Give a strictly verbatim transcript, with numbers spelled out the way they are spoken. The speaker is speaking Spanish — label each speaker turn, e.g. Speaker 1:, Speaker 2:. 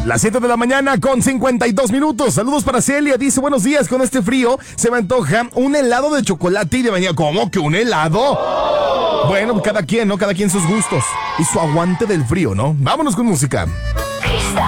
Speaker 1: Las siete de la mañana con cincuenta y dos minutos. Saludos para Celia. Dice, buenos días, con este frío se me antoja un helado de chocolate y de vainilla. ¿Cómo que un helado? Bueno, cada quien, ¿no? Cada quien sus gustos y su aguante del frío, ¿no? Vámonos con música.